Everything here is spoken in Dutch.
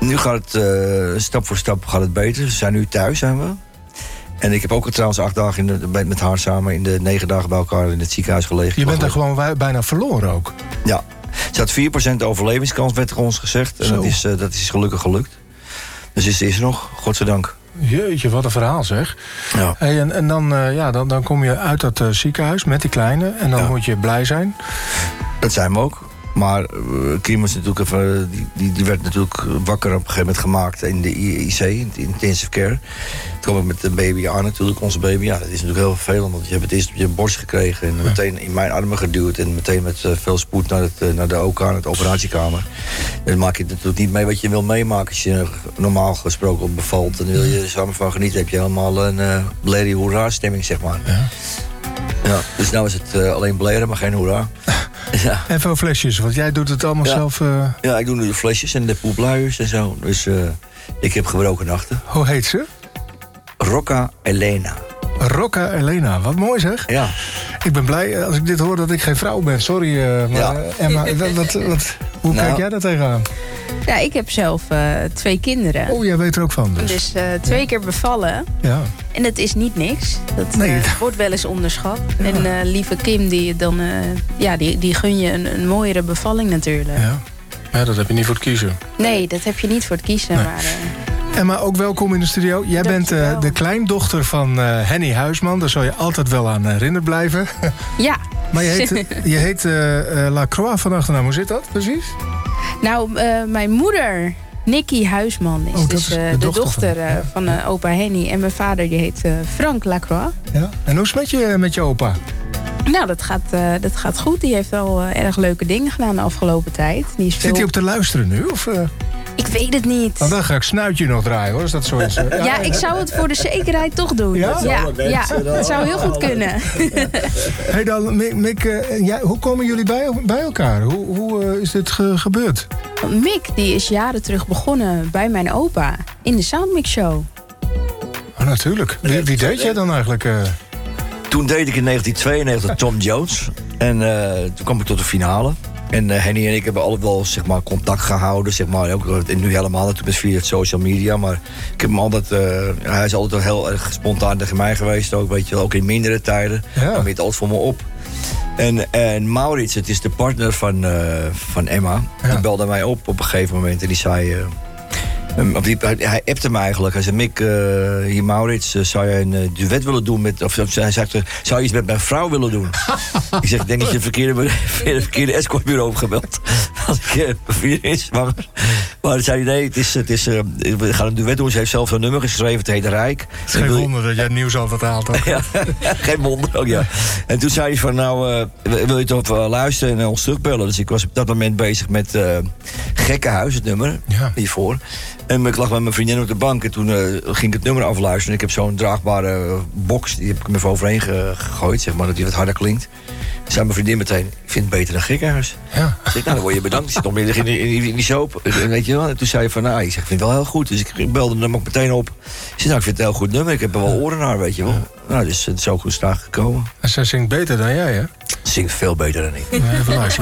Nu gaat het stap voor stap gaat het beter. We zijn nu thuis, zijn we. En ik heb ook trouwens 8 dagen met haar samen in de 9 dagen bij elkaar in het ziekenhuis gelegen. Je bent daar gewoon bijna verloren ook. Ja. Ze had 4% overlevingskans, werd er ons gezegd. En dat is gelukkig gelukt. Dus is er nog, godzijdank. Jeetje, wat een verhaal zeg. Ja. Hey, en dan kom je uit dat ziekenhuis met die kleine. En dan moet je blij zijn. Dat zijn we ook. Maar Kim was natuurlijk even, die werd natuurlijk wakker op een gegeven moment gemaakt in de IC, in de intensive care. Toen kwam ik met de baby aan natuurlijk, onze baby. Ja, dat is natuurlijk heel vervelend, want je hebt het eerst op je borst gekregen en meteen in mijn armen geduwd en meteen met veel spoed naar de OK, naar de operatiekamer. Dan maak je natuurlijk niet mee wat je wil meemaken als je normaal gesproken bevalt. En dan wil je er samen van genieten, heb je helemaal een Blady Hoera stemming, zeg maar. Ja. Ja, dus nou is het alleen bleren, maar geen hoera. Ja. En veel flesjes, want jij doet het allemaal zelf. Ja, ik doe nu de flesjes en de poepluiers en zo. Dus ik heb gebroken nachten. Hoe heet ze? Rocca Elena. Rocca Elena, wat mooi zeg. Ja. Ik ben blij als ik dit hoor dat ik geen vrouw ben. Sorry, maar Emma, hoe kijk jij daar tegenaan? Ja, ik heb zelf 2 kinderen. Oh, jij weet er ook van dus. Dus 2 keer bevallen. Ja. En dat is niet niks. Dat wordt wel eens onderschat. Ja. En lieve Kim, die gun je een mooiere bevalling natuurlijk. Ja, dat heb je niet voor het kiezen. Nee, dat heb je niet voor het kiezen. Nee. Maar, Emma, ook welkom in de studio. Jij bent de kleindochter van Henny Huisman. Daar zal je altijd wel aan herinnerd blijven. Ja. Maar je heet Lacroix van achternaam. Hoe zit dat precies? Nou, mijn moeder, Nicky Huisman, is de dochter van opa Henny. En mijn vader die heet Frank Lacroix. Ja. En hoe is het met je opa? Nou, dat gaat goed. Die heeft wel erg leuke dingen gedaan de afgelopen tijd. Zit hij ook te luisteren nu? Of, Ik weet het niet. Want dan ga ik snuitje nog draaien, hoor. Is dat zo is? Ja, ik zou het voor de zekerheid toch doen. Ja? Ja, dat zou heel goed kunnen. Hey dan, Mick, hoe komen jullie bij elkaar? Hoe is dit gebeurd? Mick die is jaren terug begonnen bij mijn opa in de Soundmix Show. Oh, natuurlijk. Wie deed jij dan eigenlijk? Toen deed ik in 1992 Tom Jones. En toen kwam ik tot de finale. En Henny en ik hebben altijd wel zeg maar, contact gehouden. Zeg maar, ook, en nu helemaal natuurlijk via het social media. Maar ik heb hem altijd, hij is altijd wel heel erg spontaan tegen mij geweest. Ook, weet je, ook in mindere tijden. Ja. Hij weet altijd voor me op. En Maurits, het is de partner van Emma. Ja. Die belde mij op een gegeven moment. En die zei... hij appte me eigenlijk. Hij zei, Mick, hier Maurits, zou jij een duet willen doen met... Of hij zei, zou je iets met mijn vrouw willen doen? Ik zeg, ik denk dat je het verkeerde escortbureau hebt gebeld. Als ik mijn vriendin is zwanger. Maar hij zei, nee, we gaan een duet doen. Ze heeft zelf zo'n nummer geschreven, het heet Rijk. Het is geen wonder dat jij het nieuws altijd haalt. Ja, geen wonder ook, ja. En toen zei hij van, nou, wil je toch luisteren en ons terugbellen? Dus ik was op dat moment bezig met Gekkenhuis, het nummer, hiervoor. En ik lag met mijn vriendin op de bank en toen ging ik het nummer afluisteren. En ik heb zo'n draagbare box, die heb ik hem even overheen gegooid, zeg maar, dat die wat harder klinkt. Toen zei mijn vriendin meteen, ik vind het beter dan Gekkenhuis. Ja. Ik zei, nou, dan word je bedankt. Ik zit nog middag in die soap. Weet je wel? En toen zei hij van, nou, ik zeg, ik vind het wel heel goed. Dus ik belde hem ook meteen op. Ik zei, nou, ik vind het een heel goed nummer. Ik heb er wel oren naar, weet je wel. Nou, dus het is ook goed gekomen. En zij zingt beter dan jij, hè? Ze zingt veel beter dan ik. Even luisteren.